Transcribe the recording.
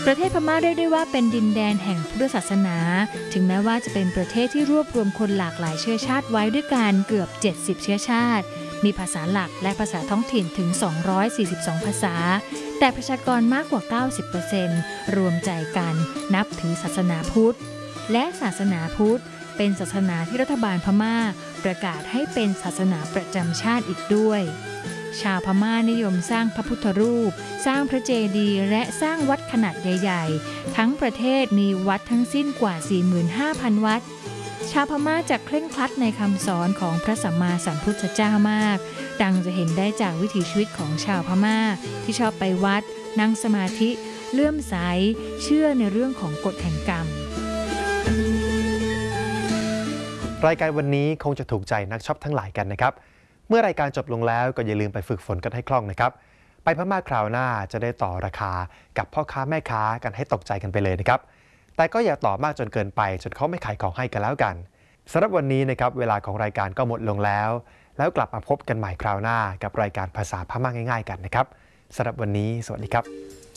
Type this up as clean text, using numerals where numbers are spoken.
ประเทศพม่าเรียกได้ว่าเป็นดินแดนแห่งพุทธศาสนาถึงแม้ว่าจะเป็นประเทศที่รวบรวมคนหลากหลายเชื้อชาติไว้ด้วยกันเกือบ70เชื้อชาติมีภาษาหลักและภาษาท้องถิ่นถึง242ภาษาแต่ประชากรมากกว่า 90% รวมใจกันนับถือศาสนาพุทธและศาสนาพุทธเป็นศาสนาที่รัฐบาลพม่าประกาศให้เป็นศาสนาประจำชาติอีกด้วยชาวพม่านิยมสร้างพระพุทธรูปสร้างพระเจดีย์และสร้างวัดขนาดใหญ่ๆทั้งประเทศมีวัดทั้งสิ้นกว่า 45,000 วัดชาวพม่าจะเคร่งครัดในคำสอนของพระสัมมาสัมพุทธเจ้ามากดังจะเห็นได้จากวิถีชีวิตของชาวพม่าที่ชอบไปวัดนั่งสมาธิเลื่อมใสเชื่อในเรื่องของกฎแห่งกรรมรายการวันนี้คงจะถูกใจนักช็อปทั้งหลายกันนะครับเมื่อรายการจบลงแล้วก็อย่าลืมไปฝึกฝนกันให้คล่องนะครับไปพม่าคราวหน้าจะได้ต่อราคากับพ่อค้าแม่ค้ากันให้ตกใจกันไปเลยนะครับแต่ก็อย่าต่อมากจนเกินไปจนเขาไม่ขายของให้กันแล้วกันสำหรับวันนี้นะครับเวลาของรายการก็หมดลงแล้วกลับมาพบกันใหม่คราวหน้ากับรายการภาษาพม่าง่ายๆกันนะครับสำหรับวันนี้สวัสดีครับ